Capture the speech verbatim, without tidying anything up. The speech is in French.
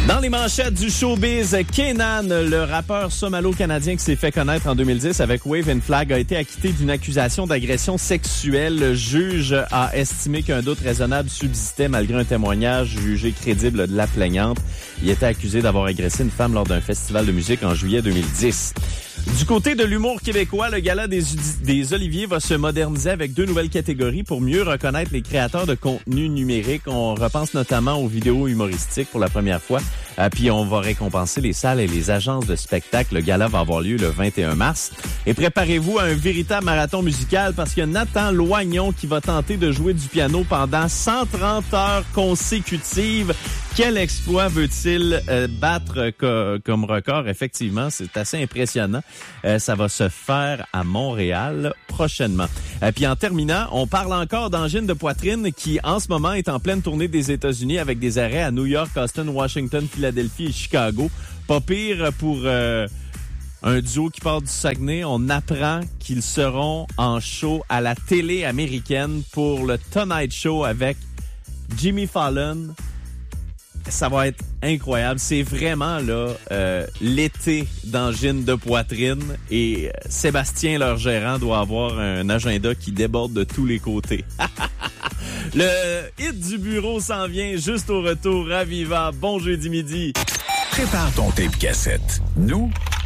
Dans les manchettes du showbiz, Kenan, le rappeur somalo-canadien qui s'est fait connaître en deux mille dix avec Wave and Flag, a été acquitté d'une accusation d'agression sexuelle. Le juge a estimé qu'un doute raisonnable subsistait malgré un témoignage jugé crédible de la plaignante. Il était accusé d'avoir agressé une femme lors d'un festival de musique en juillet deux mille dix. Du côté de l'humour québécois, le Gala des, des Oliviers va se moderniser avec deux nouvelles catégories pour mieux reconnaître les créateurs de contenu numérique. On repense notamment aux vidéos humoristiques pour la première fois. Euh, puis on va récompenser les salles et les agences de spectacle. Le gala va avoir lieu le vingt et un mars. Et préparez-vous à un véritable marathon musical parce qu'il y a Nathan Loignon qui va tenter de jouer du piano pendant cent trente heures consécutives. Quel exploit veut-il euh, battre co- comme record? Effectivement, c'est assez impressionnant. Euh, ça va se faire à Montréal prochainement. Euh, puis en terminant, on parle encore d'angine de poitrine qui, en ce moment, est en pleine tournée des États-Unis avec des arrêts à New York, Austin, Washington, Philadelphie et Chicago. Pas pire pour euh, un duo qui part du Saguenay. On apprend qu'ils seront en show à la télé américaine pour le Tonight Show avec Jimmy Fallon. Ça va être incroyable. C'est vraiment là euh, l'été d'angine de poitrine et Sébastien, leur gérant, doit avoir un agenda qui déborde de tous les côtés. Le hit du bureau s'en vient juste au retour à Viva. Bon jeudi midi. Prépare ton tape cassette. Nous,